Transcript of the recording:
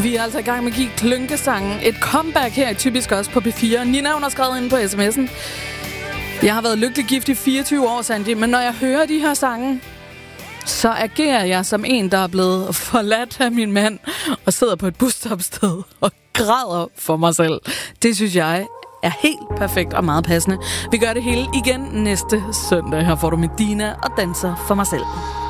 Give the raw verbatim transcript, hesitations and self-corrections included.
Vi er altså i gang med at give klynkesangen et comeback her i Typisk Os på P fire. Nina, hun har skrevet ind på sms'en. Jeg har været lykkelig gift i fireogtyve år, Sandy, men når jeg hører de her sange, så agerer jeg som en, der er blevet forladt af min mand og sidder på et busstopsted og græder for mig selv. Det synes jeg er helt perfekt og meget passende. Vi gør det hele igen næste søndag. Her får du Medina og Danser for mig selv.